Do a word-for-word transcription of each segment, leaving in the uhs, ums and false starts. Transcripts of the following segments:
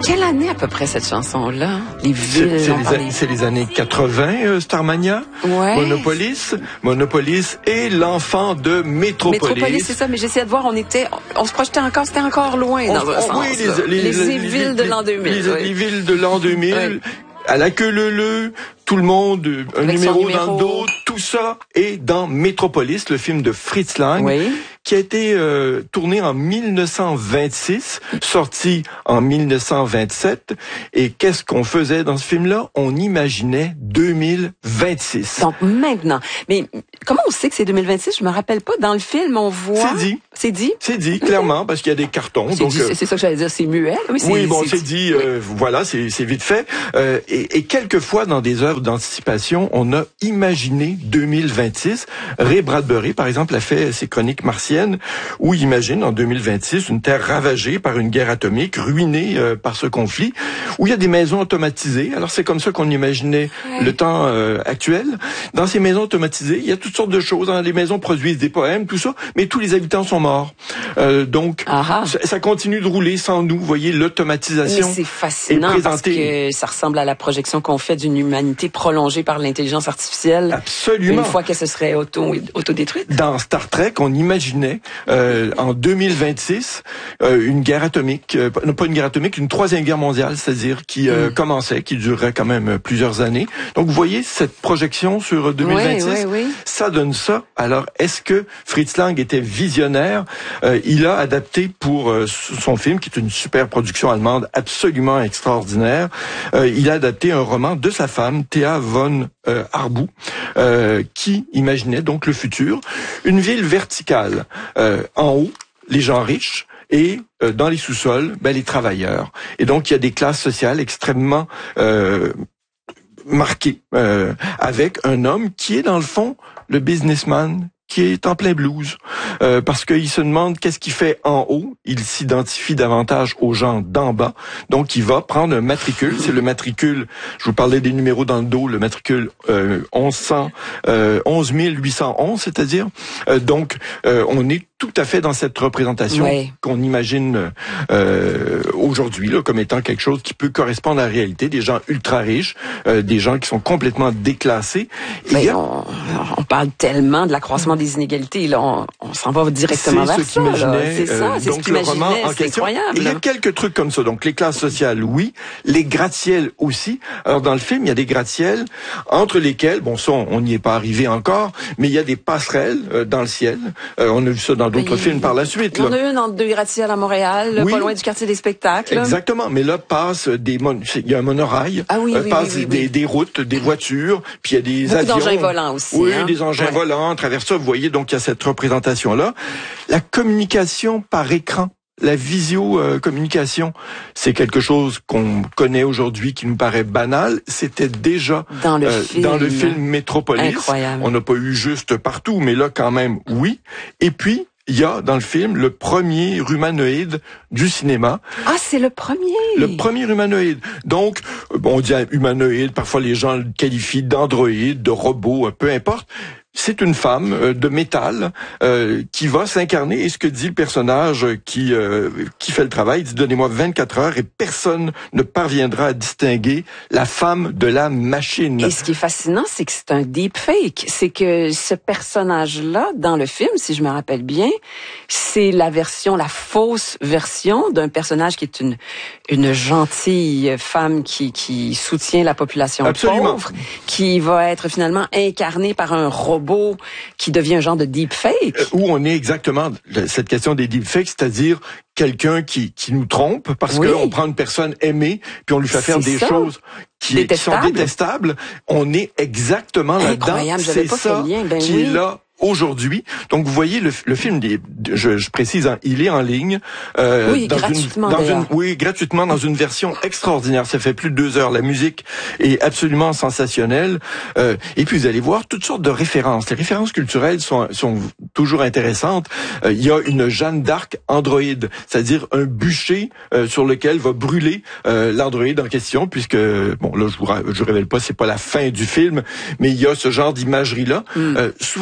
quelle année à peu près cette chanson-là? Les villes. C'est les, c'est les années quatre-vingts, euh, Starmania. Ouais. Monopolis. Monopolis et l'enfant de Métropolis. Métropolis, c'est ça, mais j'essayais de voir, on était, on se projetait encore, c'était encore loin on, dans un on, sens. Oui, les, les, les, les, les villes de l'an deux mille. Les, oui. les villes de l'an deux mille. Oui. À la queue leu-leu, tout le monde, un numéro, numéro dans le dos, tout ça est dans Métropolis, le film de Fritz Lang, oui. qui a été euh, tourné en mille neuf cent vingt-six, sorti en mille neuf cent vingt-sept. Et qu'est-ce qu'on faisait dans ce film-là? On imaginait deux mille vingt-six. Donc maintenant, mais comment on sait que c'est deux mille vingt-six? Je me rappelle pas. Dans le film, on voit... C'est dit. C'est dit? C'est dit, clairement, parce qu'il y a des cartons. C'est, donc, dit, euh... c'est ça que j'allais dire, c'est muet. Oui, oui bon, c'est dit, dit euh, oui. voilà, c'est, c'est vite fait. Euh, et, et quelquefois, dans des œuvres d'anticipation, on a imaginé deux mille vingt-six. Ray Bradbury, par exemple, a fait ses chroniques martiennes, où il imagine en deux mille vingt-six une terre ravagée par une guerre atomique, ruinée euh, par ce conflit, où il y a des maisons automatisées. Alors c'est comme ça qu'on imaginait ouais. le temps euh, actuel. Dans ces maisons automatisées, il y a toutes sortes de choses. Hein. Les maisons produisent des poèmes, tout ça, mais tous les habitants sont morts. Euh, donc, ça, ça continue de rouler sans nous. Vous voyez, l'automatisation mais c'est fascinant est parce que ça ressemble à la projection qu'on fait d'une humanité prolongée par l'intelligence artificielle. Absolument. Une fois que ce serait auto, autodétruite. Dans Star Trek, on imaginait euh, en deux mille vingt-six euh, une guerre atomique, euh, non pas une guerre atomique, une troisième guerre mondiale, c'est-à-dire qui euh, mm. commençait, qui durerait quand même plusieurs années. Donc vous voyez cette projection sur deux mille vingt-six, oui, oui, oui. ça donne ça. Alors est-ce que Fritz Lang était visionnaire? euh, Il a adapté pour euh, son film, qui est une super production allemande absolument extraordinaire, euh, il a adapté un roman de sa femme, Thea von euh, Harbou, euh, qui imaginait donc le futur, une ville verticale, euh, en haut, les gens riches, et euh, dans les sous-sols, ben, les travailleurs. Et donc, il y a des classes sociales extrêmement euh, marquées, euh, avec un homme qui est, dans le fond, le businessman qui est en plein blues, euh, parce qu'il se demande qu'est-ce qu'il fait en haut. Il s'identifie davantage aux gens d'en bas, donc il va prendre un matricule. C'est le matricule, je vous parlais des numéros dans le dos, le matricule euh, onze mille huit cent onze, c'est-à-dire, euh, donc euh, on est tout à fait dans cette représentation ouais. qu'on imagine euh, aujourd'hui là, comme étant quelque chose qui peut correspondre à la réalité, des gens ultra riches, euh, des gens qui sont complètement déclassés. Mais a... on, on parle tellement de l'accroissement des inégalités, là, on, on s'en va directement vers ça. C'est ça, c'est ce qu'il imaginait, c'est incroyable. Il y a quelques trucs comme ça, donc les classes sociales, oui, les gratte-ciels aussi. Alors dans le film, il y a des gratte-ciels entre lesquels, bon ça, on n'y est pas arrivé encore, mais il y a des passerelles euh, dans le ciel. Euh, on a vu ça dans d'autres films par la suite. On a eu un deux gratte-ciel à Montréal, là, oui. pas loin du quartier des spectacles. Exactement, mais là passe des mon... il y a un monorail, ah oui, euh, oui, passe oui, oui, des, oui. des routes, des voitures, puis il y a des Beaucoup avions. d'engins volants aussi. Oui, hein? des engins ouais. volants, à travers ça, vous voyez, donc il y a cette représentation-là. La communication par écran. La visio-communication, c'est quelque chose qu'on connaît aujourd'hui, qui nous paraît banal. C'était déjà dans le, euh, film. Dans le film Métropolis. Incroyable. On n'a pas eu juste partout, mais là quand même, oui. Et puis, il y a dans le film le premier humanoïde du cinéma. Ah, c'est le premier. Le premier humanoïde. Donc, bon, on dit humanoïde, parfois les gens le qualifient d'androïde, de robot, peu importe. C'est une femme euh, de métal euh, qui va s'incarner. Et ce que dit le personnage qui euh, qui fait le travail, il dit « Donnez-moi vingt-quatre heures et personne ne parviendra à distinguer la femme de la machine. » Et ce qui est fascinant, c'est que c'est un deepfake. C'est que ce personnage-là, dans le film, si je me rappelle bien, c'est la version, la fausse version d'un personnage qui est une une gentille femme qui qui soutient la population Absolument. pauvre, qui va être finalement incarnée par un robot qui devient un genre de deepfake. Euh, où on est exactement cette question des deepfakes, c'est-à-dire quelqu'un qui qui nous trompe parce oui. qu'on prend une personne aimée puis on lui fait faire des ça. choses qui, qui sont détestables. On est exactement là-dedans. C'est pas ça fait lien. Ben qui oui. est là aujourd'hui. Donc vous voyez le, le film, des, je, je précise, hein, il est en ligne. Euh, oui, dans gratuitement une, dans une, Oui, gratuitement dans une version extraordinaire. Ça fait plus de deux heures. La musique est absolument sensationnelle. Euh, et puis vous allez voir toutes sortes de références. Les références culturelles sont, sont toujours intéressanttes. Euh, il y a une Jeanne d'Arc androïde, c'est-à-dire un bûcher euh, sur lequel va brûler euh, l'androïde en question, puisque bon là je vous je révèle pas, c'est pas la fin du film, mais il y a ce genre d'imagerie là. Mm. Euh, souvent des références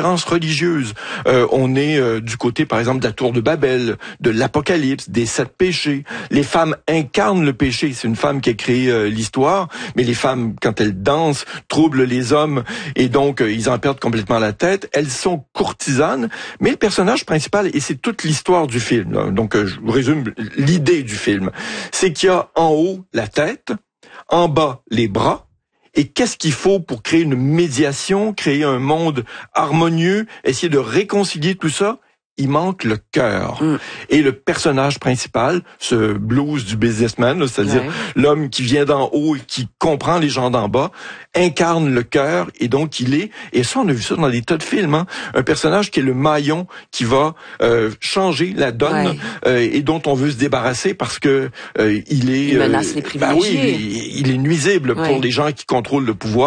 références religieuses. Euh, on est euh, du côté, par exemple, de la tour de Babel, de l'Apocalypse, des sept péchés. Les femmes incarnent le péché. C'est une femme qui a créé euh, l'histoire, mais les femmes, quand elles dansent, troublent les hommes et donc euh, ils en perdent complètement la tête. Elles sont courtisanes, mais le personnage principal, et c'est toute l'histoire du film, là, donc euh, je vous résume l'idée du film, c'est qu'il y a en haut la tête, en bas les bras. Et qu'est-ce qu'il faut pour créer une médiation, créer un monde harmonieux, essayer de réconcilier tout ça? Il manque le cœur. Mm. Et le personnage principal, ce blues du businessman, c'est-à-dire ouais. l'homme qui vient d'en haut et qui comprend les gens d'en bas, incarne le cœur et donc il est, et ça on a vu ça dans des tas de films, hein, un personnage qui est le maillon qui va euh, changer la donne ouais. euh, et dont on veut se débarrasser parce que euh, il est... Il menace euh, les privilégiés. Ben oui, il, il est nuisible ouais. pour les gens qui contrôlent le pouvoir.